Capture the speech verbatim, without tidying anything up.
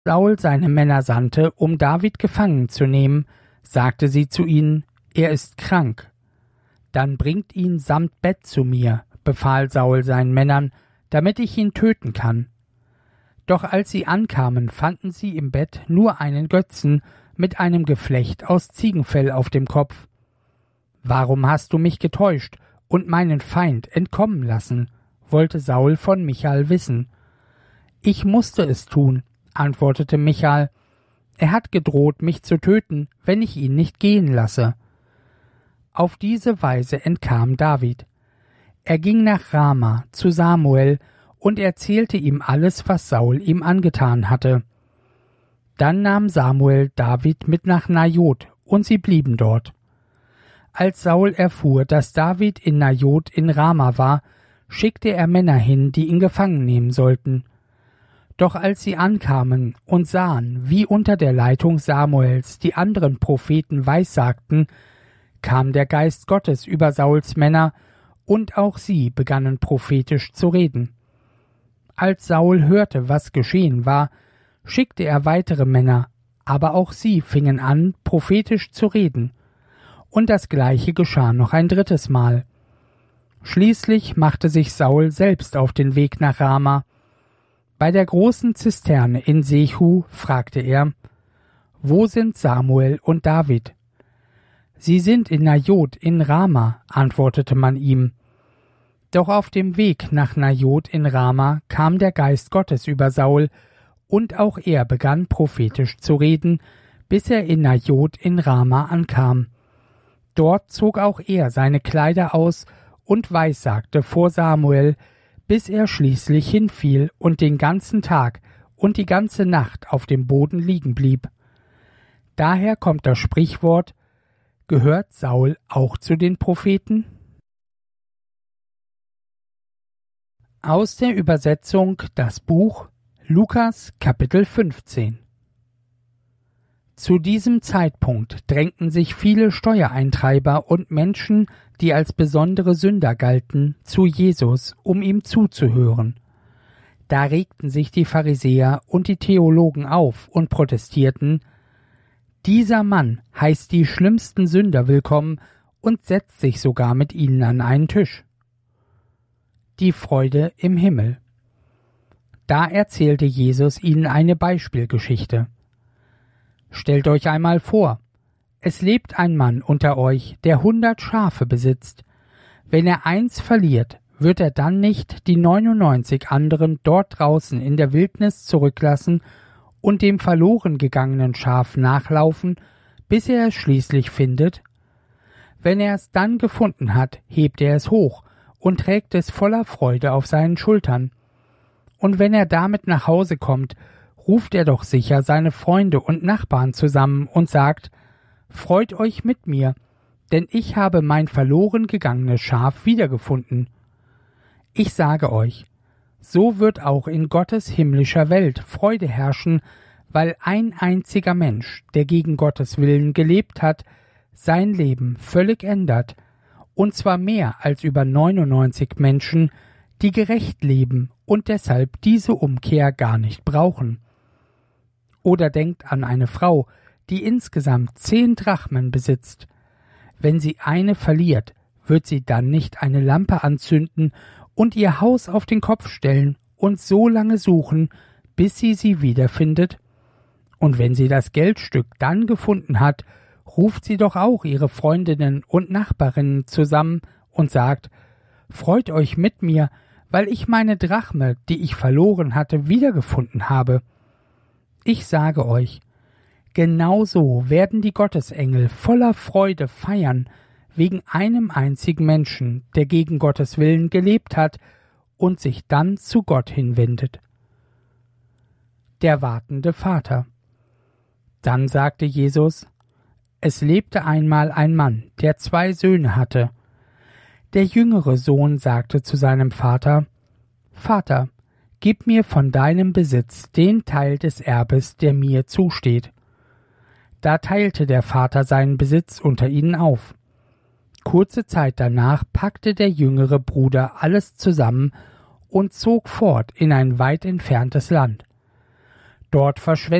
Saul seine Männer sandte, um David gefangen zu nehmen, sagte sie zu ihnen, er ist krank. Dann bringt ihn samt Bett zu mir, befahl Saul seinen Männern, damit ich ihn töten kann. Doch als sie ankamen, fanden sie im Bett nur einen Götzen mit einem Geflecht aus Ziegenfell auf dem Kopf. »Warum hast du mich getäuscht und meinen Feind entkommen lassen?« wollte Saul von Michal wissen. »Ich musste es tun«, antwortete Michal. »Er hat gedroht, mich zu töten, wenn ich ihn nicht gehen lasse.« Auf diese Weise entkam David. Er ging nach Rama zu Samuel und erzählte ihm alles, was Saul ihm angetan hatte. Dann nahm Samuel David mit nach Najot, und sie blieben dort. Als Saul erfuhr, dass David in Najot in Rama war, schickte er Männer hin, die ihn gefangen nehmen sollten. Doch als sie ankamen und sahen, wie unter der Leitung Samuels die anderen Propheten weissagten, kam der Geist Gottes über Sauls Männer, und auch sie begannen prophetisch zu reden. Als Saul hörte, was geschehen war, schickte er weitere Männer, aber auch sie fingen an, prophetisch zu reden. Und das Gleiche geschah noch ein drittes Mal. Schließlich machte sich Saul selbst auf den Weg nach Rama. Bei der großen Zisterne in Sechu fragte er, »Wo sind Samuel und David?« »Sie sind in Najot in Rama«, antwortete man ihm. Doch auf dem Weg nach Najot in Rama kam der Geist Gottes über Saul, und auch er begann prophetisch zu reden, bis er in Najot in Rama ankam. Dort zog auch er seine Kleider aus und weissagte vor Samuel, bis er schließlich hinfiel und den ganzen Tag und die ganze Nacht auf dem Boden liegen blieb. Daher kommt das Sprichwort, gehört Saul auch zu den Propheten? Aus der Übersetzung das Buch Lukas Kapitel fünfzehn. Zu diesem Zeitpunkt drängten sich viele Steuereintreiber und Menschen, die als besondere Sünder galten, zu Jesus, um ihm zuzuhören. Da regten sich die Pharisäer und die Theologen auf und protestierten, »Dieser Mann heißt die schlimmsten Sünder willkommen und setzt sich sogar mit ihnen an einen Tisch.« Die Freude im Himmel. Da erzählte Jesus ihnen eine Beispielgeschichte. »Stellt euch einmal vor, es lebt ein Mann unter euch, der hundert Schafe besitzt. Wenn er eins verliert, wird er dann nicht die neunundneunzig anderen dort draußen in der Wildnis zurücklassen und dem verloren gegangenen Schaf nachlaufen, bis er es schließlich findet? Wenn er es dann gefunden hat, hebt er es hoch und trägt es voller Freude auf seinen Schultern. Und wenn er damit nach Hause kommt, ruft er doch sicher seine Freunde und Nachbarn zusammen und sagt, »Freut euch mit mir, denn ich habe mein verloren gegangenes Schaf wiedergefunden.« Ich sage euch, so wird auch in Gottes himmlischer Welt Freude herrschen, weil ein einziger Mensch, der gegen Gottes Willen gelebt hat, sein Leben völlig ändert, und zwar mehr als über neunundneunzig Menschen, die gerecht leben und deshalb diese Umkehr gar nicht brauchen. Oder denkt an eine Frau, die insgesamt zehn Drachmen besitzt. Wenn sie eine verliert, wird sie dann nicht eine Lampe anzünden und ihr Haus auf den Kopf stellen und so lange suchen, bis sie sie wiederfindet? Und wenn sie das Geldstück dann gefunden hat, ruft sie doch auch ihre Freundinnen und Nachbarinnen zusammen und sagt, »Freut euch mit mir, weil ich meine Drachme, die ich verloren hatte, wiedergefunden habe.« Ich sage euch, genauso werden die Gottesengel voller Freude feiern, wegen einem einzigen Menschen, der gegen Gottes Willen gelebt hat und sich dann zu Gott hinwendet. Der wartende Vater. Dann sagte Jesus, es lebte einmal ein Mann, der zwei Söhne hatte. Der jüngere Sohn sagte zu seinem Vater, »Vater, gib mir von deinem Besitz den Teil des Erbes, der mir zusteht.« Da teilte der Vater seinen Besitz unter ihnen auf. Kurze Zeit danach packte der jüngere Bruder alles zusammen und zog fort in ein weit entferntes Land. Dort verschwenden